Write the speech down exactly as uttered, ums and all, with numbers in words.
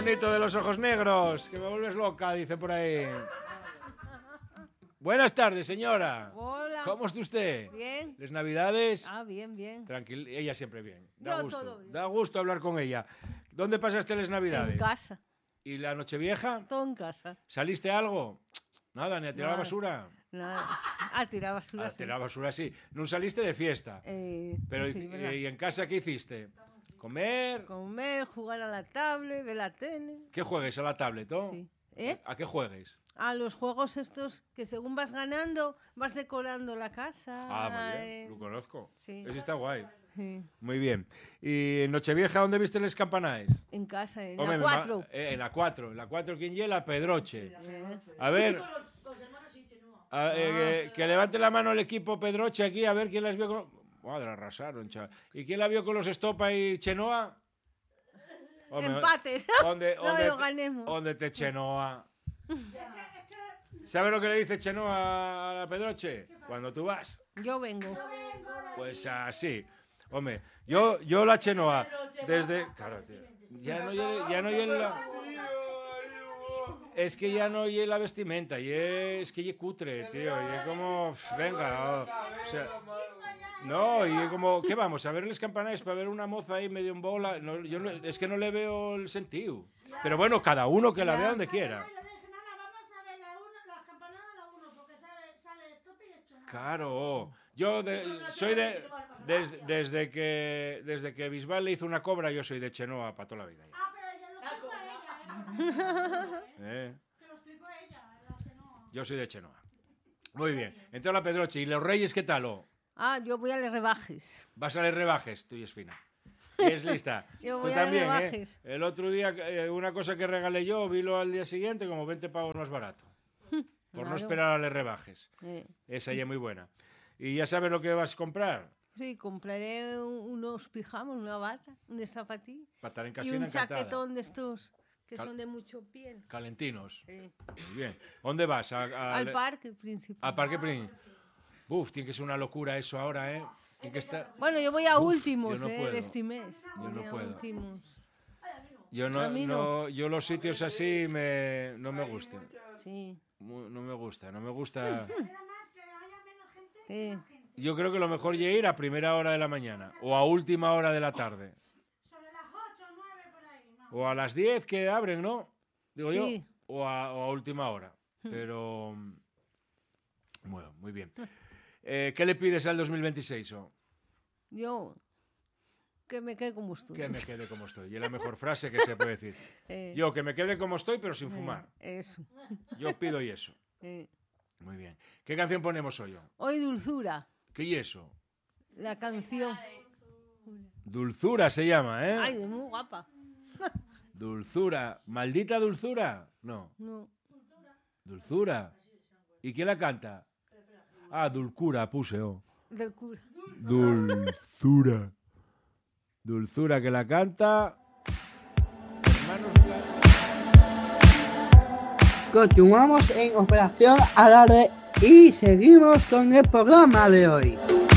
bonito de los ojos negros, que me vuelves loca, dice por ahí. Buenas tardes, señora. Hola. ¿Cómo está usted? Bien. ¿Les navidades? Ah, bien, bien. Tranquil, ella siempre bien. Da Yo gusto. todo bien. Da gusto hablar con ella. ¿Dónde pasaste las navidades? En casa. ¿Y la Nochevieja? Todo en casa. ¿Saliste algo? Nada, ni a tirar Nada. basura. Nada. Ah, tirar basura. A tirar basura sí. No saliste de fiesta. Eh, Pero sí, ¿y- ¿verdad? ¿y en casa qué hiciste? ¿Comer? Comer, jugar a la tablet, ver la tele. ¿Qué juegues a la tablet, oh? Sí. ¿Eh? ¿A qué juegues? A los juegos estos que según vas ganando, vas decorando la casa. Ah, muy eh, bien, lo conozco. Sí. Ese está guay. Sí. Muy bien. ¿Y en Nochevieja dónde viste los campanaes? En casa, en Hombre, la me ma- cuatro. eh, en la cuatro. En la cuatro, ¿quién lleva? Pedroche. Eh, A ver. a- eh, que, que levante la mano el equipo Pedroche aquí, a ver quién las vio con... Madre, arrasaron, chaval. ¿Y quién la vio con los Estopa y Chenoa? Hombre, Empates. ¿Dónde, No dónde lo te- ganemos. ¿Dónde te Chenoa? ¿Sabes lo que le dice Chenoa a la Pedroche? Cuando tú vas. Yo vengo. Pues así. Hombre, yo, yo la Chenoa, desde... Claro, tío. Ya no oye, ya no oye la... Es que ya no oye la vestimenta, y es que ya cutre, tío, y es como... pf, Venga, o, o sea... No, y es como, ¿qué vamos? ¿A ver los campanarios para ver una moza ahí medio en bola? No, yo no- es que no le veo el sentido. Pero bueno, cada uno que la vea donde quiera. Claro, yo de- soy de... des- desde que desde que Bisbal le hizo una cobra, yo soy de Chenoa para toda la vida. ¿Eh? Yo soy de Chenoa. Muy bien. Entonces la Pedroche. ¿Y los Reyes qué tal? Oh? Ah, yo voy a los rebajes. Vas a leer rebajes, tú y es fina. Y es lista. Yo Tú voy a también, ¿eh? rebajes. El otro día, eh, una cosa que regalé yo, vilo al día siguiente como veinte pavos más barato. Por no Claro. esperar a leer rebajes. Eh, Esa ya es muy buena. ¿Y ya sabes lo que vas a comprar? sí, compraré un- unos pijamas, una bata, una zapatilla Para estar en y casina un encantada. chaquetón de estos que Cal- son de mucho piel. Calentinos. Eh, Muy bien. ¿Dónde vas? A- a- al parque principal. Al Parque Prín. Uf, tiene que ser una locura eso ahora, ¿eh? Tiene que estar... Bueno, yo voy a Uf, últimos, yo no eh, puedo. de este mes. Yo Voy no a puedo. últimos. Yo no, A mí no. no- yo los sitios así me, no me gustan. Sí. Mu- No me gusta, no me gusta. Eh, Yo creo que lo mejor es ir a primera hora de la mañana o a última hora de la tarde. O a las diez que abren, ¿no? Digo yo. Sí. O a, o a última hora. Pero... Bueno, muy bien. Eh, ¿Qué le pides al dos mil veintiséis? Oh? yo que me quede como estoy. Que me quede como estoy. Y es la mejor frase que se puede decir. Eh, Yo, que me quede como estoy, pero sin eh, fumar. Eso. Yo pido y eso. Eh. Muy bien. ¿Qué canción ponemos hoy? Oh? Hoy Dulzura, ¿Qué y eso? la canción. Dulzura se llama, ¿eh? Ay, es muy guapa. Dulzura. ¿Maldita dulzura? No. No. Dulzura. ¿Y quién la canta? Ah, Dulcura puse, oh. Del cura. Dulzura. Dulzura que la canta. Hermanos Blas- Continuamos en Operación Alarde y seguimos con el programa de hoy.